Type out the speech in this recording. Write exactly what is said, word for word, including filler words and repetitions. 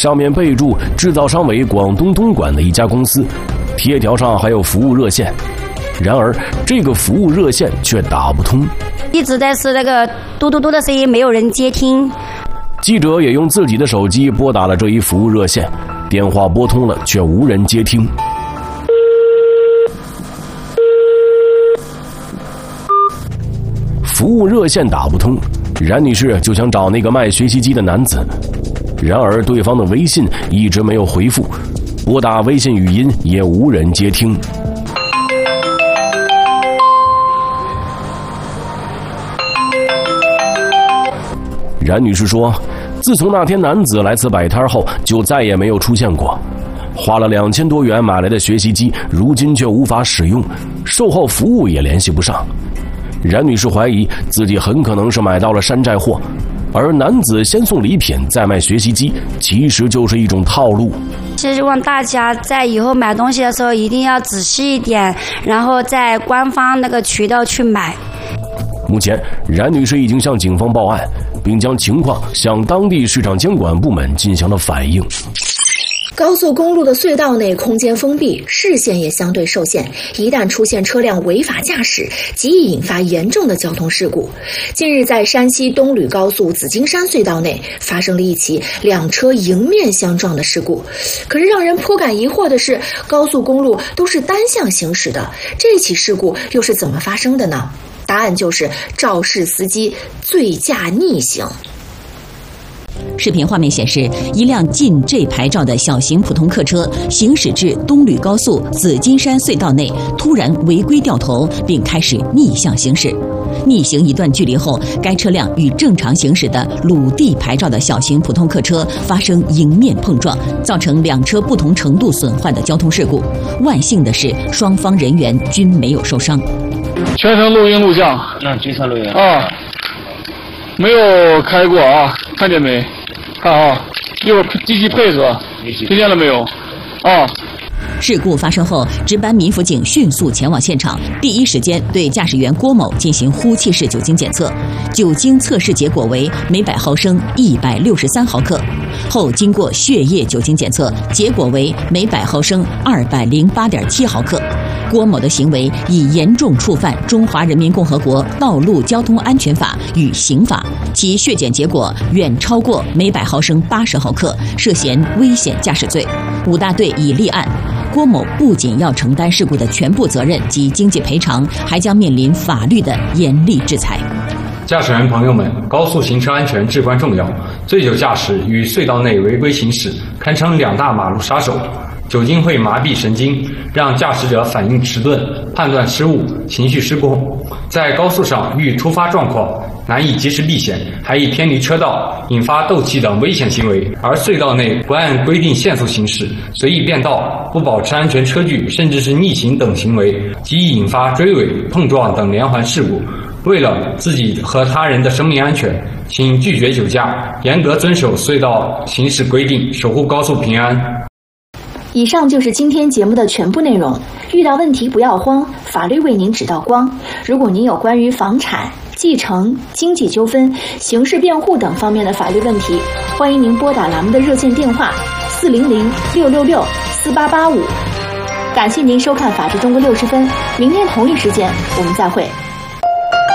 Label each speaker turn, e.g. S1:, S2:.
S1: 上面备注制造商为广东东莞的一家公司，贴条上还有服务热线。然而这个服务热线却打不通，
S2: 一直在是那个嘟嘟嘟的声音，没有人接听。
S1: 记者也用自己的手机拨打了这一服务热线，电话拨通了，却无人接听。服务热线打不通，冉女士就想找那个卖学习机的男子，然而对方的微信一直没有回复，拨打微信语音也无人接听。冉女士说，自从那天男子来此摆摊后，就再也没有出现过。花了两千多元买来的学习机，如今却无法使用，售后服务也联系不上。冉女士怀疑自己很可能是买到了山寨货，而男子先送礼品再卖学习机，其实就是一种套路。
S2: 希望大家在以后买东西的时候一定要仔细一点，然后在官方那个渠道去买。
S1: 目前，冉女士已经向警方报案，并将情况向当地市场监管部门进行了反映。
S3: 高速公路的隧道内空间封闭，视线也相对受限，一旦出现车辆违法驾驶，极易引发严重的交通事故。近日在山西东吕高速紫金山隧道内发生了一起两车迎面相撞的事故。可是让人颇感疑惑的是，高速公路都是单向行驶的，这起事故又是怎么发生的呢？答案就是肇事司机醉驾逆行。
S4: 视频画面显示，一辆禁 J 牌照的小型普通客车行驶至东吕高速紫金山隧道内，突然违规掉头，并开始逆向行驶。逆行一段距离后，该车辆与正常行驶的鲁 D 牌照的小型普通客车发生迎面碰撞，造成两车不同程度损坏的交通事故。万幸的是，双方人员均没有受伤。
S5: 全程录音录像，
S6: 那全程录音
S5: 啊，没有开过啊，看见没？看啊，一会儿机器配置，听见了没有？啊。
S4: 事故发生后，值班民辅警迅速前往现场，第一时间对驾驶员郭某进行呼气式酒精检测，酒精测试结果为每百毫升一百六十三毫克。后经过血液酒精检测，结果为每百毫升二百零八点七毫克。郭某的行为已严重触犯《中华人民共和国道路交通安全法》与刑法，其血检结果远超过每百毫升八十毫克，涉嫌危险驾驶罪。五大队已立案，郭某不仅要承担事故的全部责任及经济赔偿，还将面临法律的严厉制裁。
S7: 驾驶员朋友们，高速行车安全至关重要，醉酒驾驶与隧道内违规行驶堪称两大马路杀手。酒精会麻痹神经，让驾驶者反应迟钝、判断失误、情绪失控。在高速上遇突发状况，难以及时避险，还易偏离车道，引发斗气等危险行为。而隧道内不按规定限速行驶、随意变道、不保持安全车距，甚至是逆行等行为，极易引发追尾、碰撞等连环事故。为了自己和他人的生命安全，请拒绝酒驾，严格遵守隧道行驶规定，守护高速平安。
S3: 以上就是今天节目的全部内容。遇到问题不要慌，法律为您指道光。如果您有关于房产、继承、经济纠纷、刑事辩护等方面的法律问题，欢迎您拨打栏目的热线电话四零零六六六四八八五。感谢您收看《法治中国六十分》，明天同一时间我们再会。